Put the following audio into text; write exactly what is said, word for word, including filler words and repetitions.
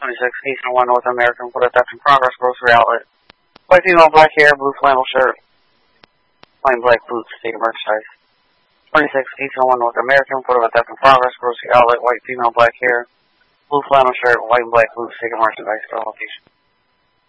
twenty-six Eastern one North American for the Theft in Progress grocery outlet. White female, black hair, blue flannel shirt, plain black boots, state of merchandise. twenty-six Eastern one North American for the Theft in Progress grocery outlet. White female, black hair, blue flannel shirt, white and black boots, state of merchandise. For all location.